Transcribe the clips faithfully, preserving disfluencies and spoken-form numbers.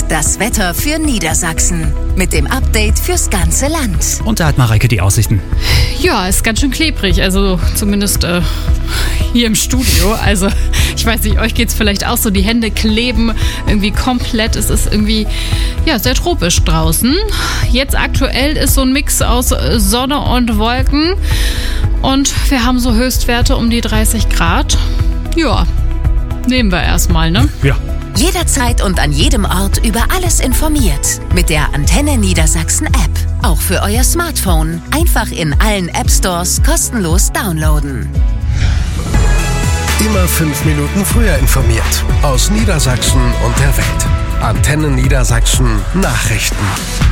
das Wetter für Niedersachsen. Mit dem Update fürs ganze Land. Und da hat Mareike die Aussichten. Ja, ist ganz schön klebrig. Also zumindest äh, hier im Studio. Also ich weiß nicht, euch geht's vielleicht auch so. Die Hände kleben irgendwie komplett. Es ist irgendwie ja sehr tropisch draußen. Jetzt aktuell ist so ein Mix aus Sonne und Wolken. Und wir haben so Höchstwerte um die dreißig Grad. Ja, nehmen wir erstmal, ne? Ja. Jederzeit und an jedem Ort über alles informiert. Mit der Antenne Niedersachsen App. Auch für euer Smartphone. Einfach in allen App Stores kostenlos downloaden. Immer fünf Minuten früher informiert. Aus Niedersachsen und der Welt. Antenne Niedersachsen Nachrichten.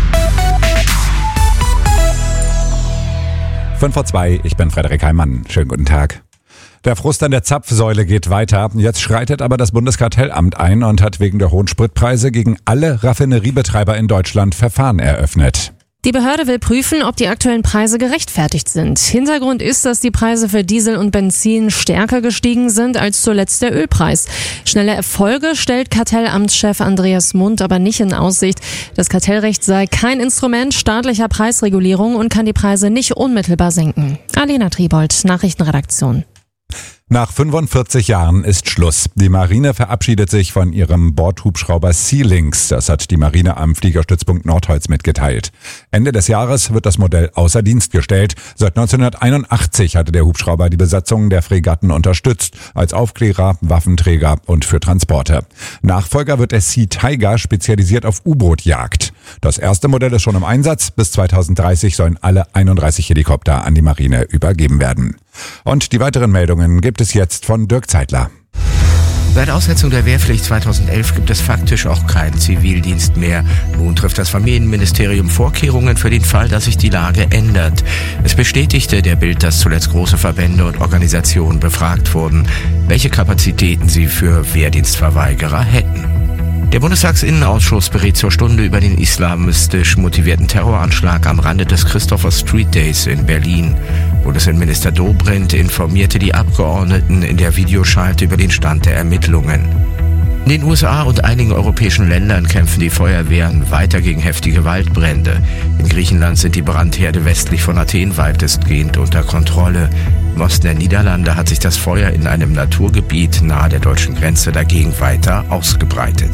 fünf vor zwei, ich bin Frederik Heimann. Schönen guten Tag. Der Frust an der Zapfsäule geht weiter. Jetzt schreitet aber das Bundeskartellamt ein und hat wegen der hohen Spritpreise gegen alle Raffineriebetreiber in Deutschland Verfahren eröffnet. Die Behörde will prüfen, ob die aktuellen Preise gerechtfertigt sind. Hintergrund ist, dass die Preise für Diesel und Benzin stärker gestiegen sind als zuletzt der Ölpreis. Schnelle Erfolge stellt Kartellamtschef Andreas Mund aber nicht in Aussicht. Das Kartellrecht sei kein Instrument staatlicher Preisregulierung und kann die Preise nicht unmittelbar senken. Alena Triebold, Nachrichtenredaktion. Nach fünfundvierzig Jahren ist Schluss. Die Marine verabschiedet sich von ihrem Bordhubschrauber Sea-Lynx. Das hat die Marine am Fliegerstützpunkt Nordholz mitgeteilt. Ende des Jahres wird das Modell außer Dienst gestellt. Seit neunzehnhunderteinundachtzig hatte der Hubschrauber die Besatzungen der Fregatten unterstützt, als Aufklärer, Waffenträger und für Transporte. Nachfolger wird der Sea Tiger, spezialisiert auf U-Boot-Jagd. Das erste Modell ist schon im Einsatz. Bis zweitausenddreißig sollen alle einunddreißig Helikopter an die Marine übergeben werden. Und die weiteren Meldungen gibt es jetzt von Dirk Zeitler. Seit Aussetzung der Wehrpflicht zweitausendelf gibt es faktisch auch keinen Zivildienst mehr. Nun trifft das Familienministerium Vorkehrungen für den Fall, dass sich die Lage ändert. Es bestätigte der Bild, dass zuletzt große Verbände und Organisationen befragt wurden, welche Kapazitäten sie für Wehrdienstverweigerer hätten. Der Bundestagsinnenausschuss berät zur Stunde über den islamistisch motivierten Terroranschlag am Rande des Christopher Street Days in Berlin. Bundesinnenminister Dobrindt informierte die Abgeordneten in der Videoschalte über den Stand der Ermittlungen. In den U S A und einigen europäischen Ländern kämpfen die Feuerwehren weiter gegen heftige Waldbrände. In Griechenland sind die Brandherde westlich von Athen weitestgehend unter Kontrolle. Im Osten der Niederlande hat sich das Feuer in einem Naturgebiet nahe der deutschen Grenze dagegen weiter ausgebreitet.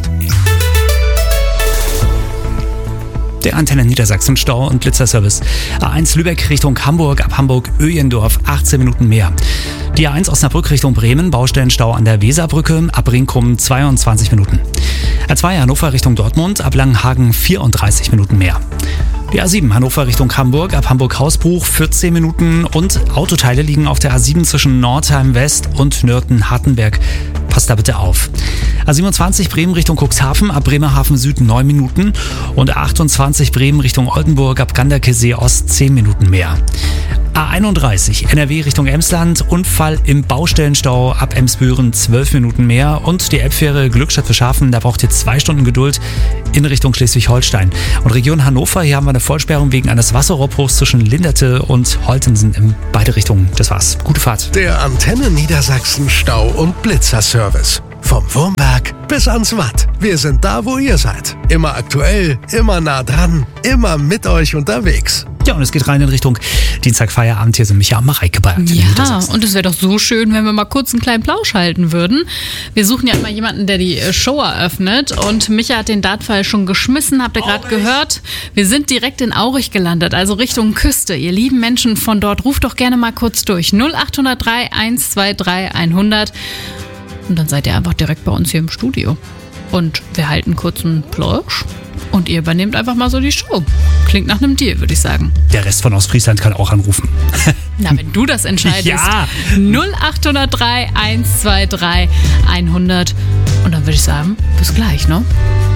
Der Antenne Niedersachsen Stau- und Blitzerservice. A eins Lübeck Richtung Hamburg, ab Hamburg-Öjendorf achtzehn Minuten mehr. Die A eins Osnabrück Richtung Bremen, Baustellenstau an der Weserbrücke, ab Rinkum zweiundzwanzig Minuten. A zwei Hannover Richtung Dortmund, ab Langenhagen vierunddreißig Minuten mehr. Die A sieben Hannover Richtung Hamburg, ab Hamburg-Hausbruch vierzehn Minuten und Autoteile liegen auf der A sieben zwischen Nordheim West und Nürten-Hartenberg. Passt da bitte auf. A siebenundzwanzig Bremen Richtung Cuxhaven, ab Bremerhaven Süd neun Minuten und A achtundzwanzig Bremen Richtung Oldenburg, ab Ganderkesee Ost zehn Minuten mehr. A einunddreißig N R W Richtung Emsland, Unfall im Baustellenstau ab Emsbüren zwölf Minuten mehr und die Elbfähre Glückstadt-Fischhafen, da braucht ihr zwei Stunden Geduld in Richtung Schleswig-Holstein. Und Region Hannover, hier haben wir eine Vollsperrung wegen eines Wasserrohrbruchs zwischen Linderte und Holtensen in beide Richtungen. Das war's. Gute Fahrt. Der Antenne Niedersachsen Stau- und Blitzerservice. Vom Wurmberg bis ans Watt. Wir sind da, wo ihr seid. Immer aktuell, immer nah dran, immer mit euch unterwegs. Ja, und es geht rein in Richtung Dienstagfeierabend. Hier sind Micha und Mareike bei Antenne Ja, Niedersachsen. und es wäre doch so schön, wenn wir mal kurz einen kleinen Plausch halten würden. Wir suchen ja immer jemanden, der die Show eröffnet. Und Micha hat den Dartpfeil schon geschmissen, habt ihr gerade gehört. Wir sind direkt in Aurich gelandet, also Richtung Küste. Ihr lieben Menschen von dort, ruft doch gerne mal kurz durch. null acht null drei eins zwei drei hundert. Und dann seid ihr einfach direkt bei uns hier im Studio. Und wir halten kurz einen Plausch. Und ihr übernehmt einfach mal so die Show. Klingt nach einem Deal, würde ich sagen. Der Rest von Ostfriesland kann auch anrufen. Na, wenn du das entscheidest. Ja. null acht null drei eins zwei drei hundert. Und dann würde ich sagen, bis gleich, ne?